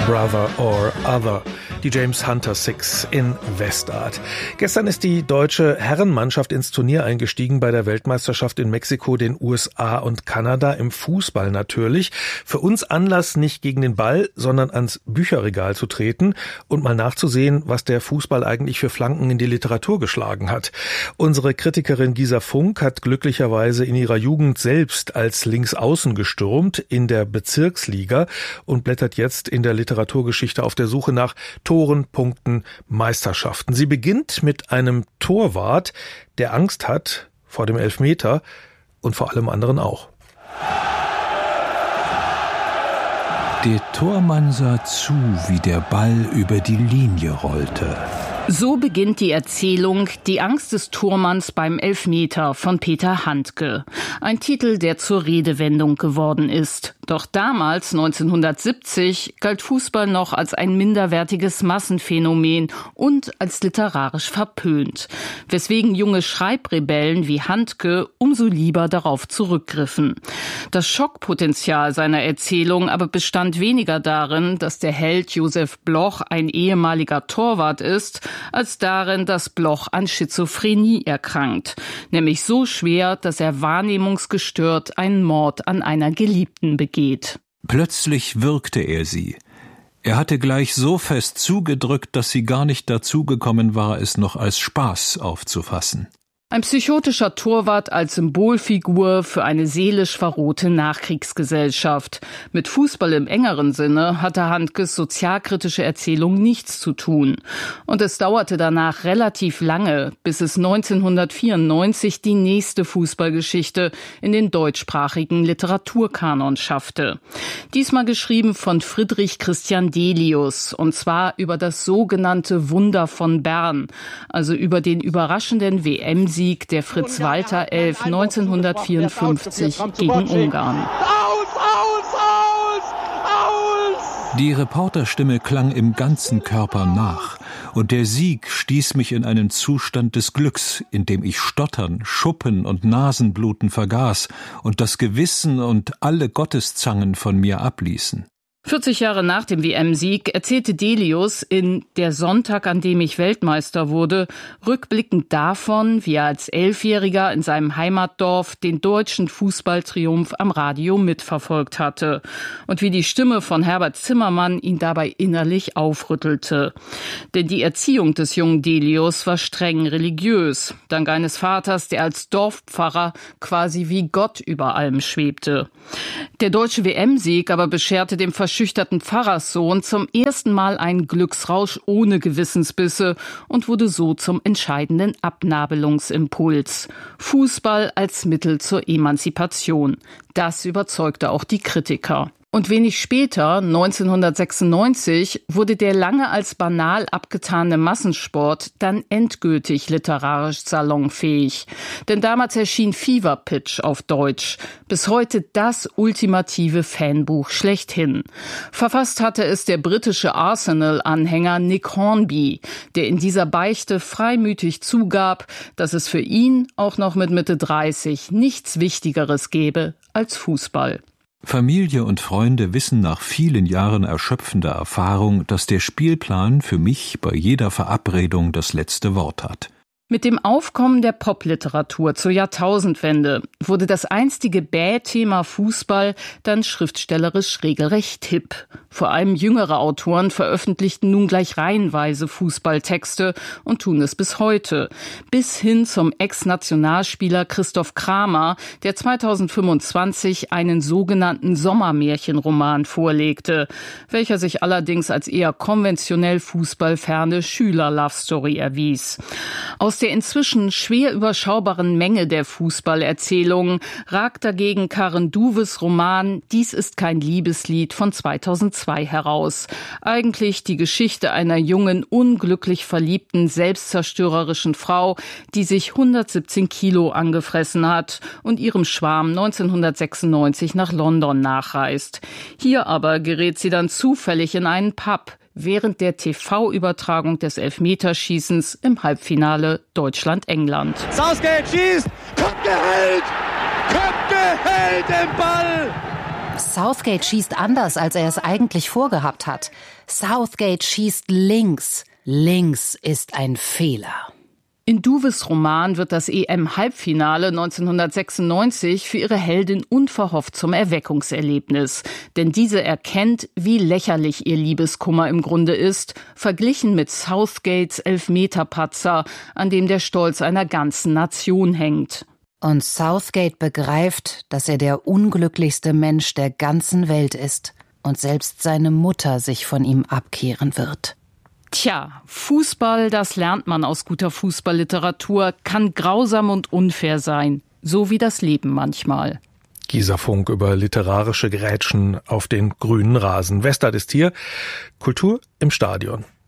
Brother or Other, die James Hunter Six in Westart. Gestern ist die deutsche Herrenmannschaft ins Turnier eingestiegen bei der Weltmeisterschaft in Mexiko, den USA und Kanada, im Fußball natürlich. Für uns Anlass, nicht gegen den Ball, sondern ans Bücherregal zu treten und mal nachzusehen, was der Fußball eigentlich für Flanken in die Literatur geschlagen hat. Unsere Kritikerin Gisa Funk hat glücklicherweise in ihrer Jugend selbst als Linksaußen gestürmt in der Bezirksliga und blättert jetzt in der Literaturgeschichte auf der Suche nach Toren, Punkten, Meisterschaften. Sie beginnt mit einem Torwart, der Angst hat vor dem Elfmeter und vor allem anderen auch. Der Tormann sah zu, wie der Ball über die Linie rollte. So beginnt die Erzählung Die Angst des Tormanns beim Elfmeter von Peter Handke. Ein Titel, der zur Redewendung geworden ist. Doch damals, 1970, galt Fußball noch als ein minderwertiges Massenphänomen und als literarisch verpönt. Weswegen junge Schreibrebellen wie Handke umso lieber darauf zurückgriffen. Das Schockpotenzial seiner Erzählung aber bestand weniger darin, dass der Held Josef Bloch ein ehemaliger Torwart ist, als darin, dass Bloch an Schizophrenie erkrankt. Nämlich so schwer, dass er wahrnehmungsgestört einen Mord an einer Geliebten begeht. Plötzlich würgte er sie. Er hatte gleich so fest zugedrückt, dass sie gar nicht dazugekommen war, es noch als Spaß aufzufassen. Ein psychotischer Torwart als Symbolfigur für eine seelisch verrohte Nachkriegsgesellschaft. Mit Fußball im engeren Sinne hatte Handkes sozialkritische Erzählung nichts zu tun. Und es dauerte danach relativ lange, bis es 1994 die nächste Fußballgeschichte in den deutschsprachigen Literaturkanon schaffte. Diesmal geschrieben von Friedrich Christian Delius, und zwar über das sogenannte Wunder von Bern, also über den überraschenden WM-Sieg der Fritz-Walter 11 1954 gegen Ungarn. Die Reporterstimme klang im ganzen Körper nach, und der Sieg stieß mich in einen Zustand des Glücks, in dem ich Stottern, Schuppen und Nasenbluten vergaß und das Gewissen und alle Gotteszangen von mir abließen. 40 Jahre nach dem WM-Sieg erzählte Delius in Der Sonntag, an dem ich Weltmeister wurde, rückblickend davon, wie er als 11-Jähriger in seinem Heimatdorf den deutschen Fußballtriumph am Radio mitverfolgt hatte und wie die Stimme von Herbert Zimmermann ihn dabei innerlich aufrüttelte. Denn die Erziehung des jungen Delius war streng religiös, dank eines Vaters, der als Dorfpfarrer quasi wie Gott über allem schwebte. Der deutsche WM-Sieg aber bescherte dem verschüchterten Pfarrerssohn zum ersten Mal einen Glücksrausch ohne Gewissensbisse und wurde so zum entscheidenden Abnabelungsimpuls. Fußball als Mittel zur Emanzipation. Das überzeugte auch die Kritiker. Und wenig später, 1996, wurde der lange als banal abgetane Massensport dann endgültig literarisch salonfähig. Denn damals erschien Fever Pitch auf Deutsch. Bis heute das ultimative Fanbuch schlechthin. Verfasst hatte es der britische Arsenal-Anhänger Nick Hornby, der in dieser Beichte freimütig zugab, dass es für ihn auch noch mit Mitte 30 nichts Wichtigeres gäbe als Fußball. Familie und Freunde wissen nach vielen Jahren erschöpfender Erfahrung, dass der Spielplan für mich bei jeder Verabredung das letzte Wort hat. Mit dem Aufkommen der Popliteratur zur Jahrtausendwende wurde das einstige Bäh-Thema Fußball dann schriftstellerisch regelrecht hip. Vor allem jüngere Autoren veröffentlichten nun gleich reihenweise Fußballtexte und tun es bis heute. Bis hin zum Ex-Nationalspieler Christoph Kramer, der 2025 einen sogenannten Sommermärchenroman vorlegte, welcher sich allerdings als eher konventionell fußballferne Schüler-Love-Story erwies. Aus der inzwischen schwer überschaubaren Menge der Fußballerzählungen ragt dagegen Karen Duves Roman Dies ist kein Liebeslied von 2002 heraus. Eigentlich die Geschichte einer jungen, unglücklich verliebten, selbstzerstörerischen Frau, die sich 117 Kilo angefressen hat und ihrem Schwarm 1996 nach London nachreist. Hier aber gerät sie dann zufällig in einen Pub während der TV-Übertragung des Elfmeterschießens im Halbfinale Deutschland-England. Southgate schießt! Köpke hält im Ball! Southgate schießt anders, als er es eigentlich vorgehabt hat. Southgate schießt links. Links ist ein Fehler. In Duves Roman wird das EM-Halbfinale 1996 für ihre Heldin unverhofft zum Erweckungserlebnis. Denn diese erkennt, wie lächerlich ihr Liebeskummer im Grunde ist, verglichen mit Southgates Elfmeterpatzer, an dem der Stolz einer ganzen Nation hängt. Und Southgate begreift, dass er der unglücklichste Mensch der ganzen Welt ist und selbst seine Mutter sich von ihm abkehren wird. Tja, Fußball, das lernt man aus guter Fußballliteratur, kann grausam und unfair sein, so wie das Leben manchmal. Gisa Funk über literarische Grätschen auf den grünen Rasen. Westart ist hier, Kultur im Stadion.